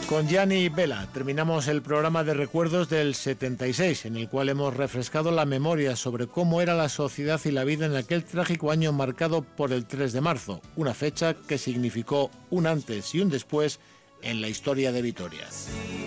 Con Gianni Vela terminamos el programa de recuerdos del 76, en el cual hemos refrescado la memoria sobre cómo era la sociedad y la vida en aquel trágico año marcado por el 3 de marzo, una fecha que significó un antes y un después en la historia de Vitoria.